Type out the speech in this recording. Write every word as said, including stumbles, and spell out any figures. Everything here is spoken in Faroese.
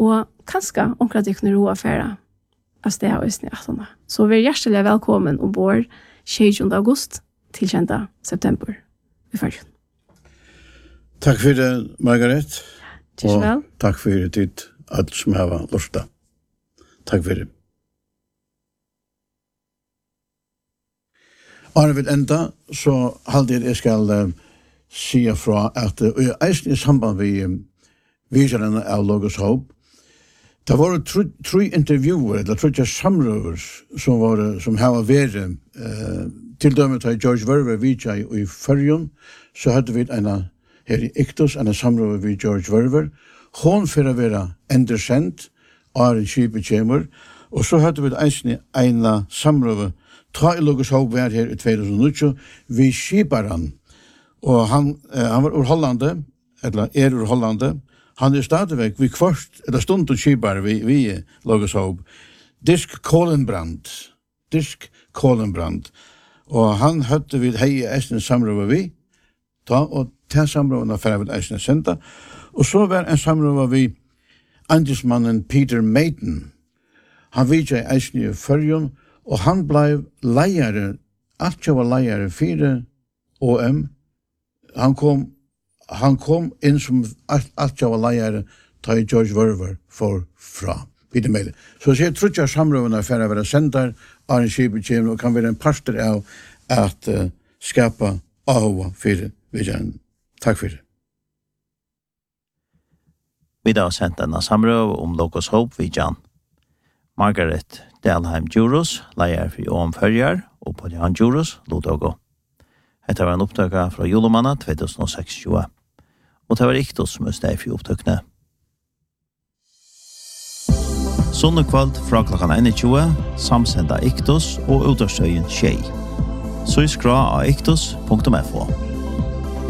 og kanskje omkring det kunne roa færa av sted og i attende. Så vi er hjertelig velkommen ombord tjuende august til tjuende september i Førjun. Takk for det, Margaret. Takk vel. Og takk for det tid, alt som har vært lortet. Takk for det. Arne vil enda, så halvdel jeg skal uh, si fra at uh, eisen i samband med um, viserne av Logos Hope, det var tre, tre intervjuer, eller tre samrøver som, var, som har vært uh, til dømet av George Verver vidja i Førjun, så hadde vi en her i Iktos, en samrøver vid George Verver. Hon for å være endersendt, er en skipet kjemer, og så hadde vi eisen en samrøver ta i Logos Hope var her i tjuetusen vi skiparen, og han, eh, han var ur Hollande, eller er ur Hollande, han er stadigvæk, vi kvart, eller stund og skipare vi, vi Logos Hope, Disk Kolenbrand, Disk Kolenbrand, og han høtte vi hei eisen samrøver vi, ta, og ta samrøverne for vi eisen senda, og så var en samrøver vi andelsmannen Peter Maiden, han vidja i eisen i Førjun, og han blei leiare, alt var leiare, fire O M. Han kom, han kom inn som alt, alt var leiare, ta i George Verver for fra Peter Maiden. Så jeg tror ikke samrøvene for å være sender av en skipet og kan være en parter av at uh, skapa av fire vidjaren. Takk for det. Vi da har sendt denne samrøv om Logos Hope vidjaren. Margaret Dalheim Juros, leier for Johan Førjar, og på Jan Juros, Lodogo. Dette var en opptøkka fra julemanna tjuetusen seks. Og det var Iktos som er steg for opptøkene. Sånne kveld fra klokken tjue, samsenda Iktos og utavstøyen Tjei. Så i skra av iktos punktum f o.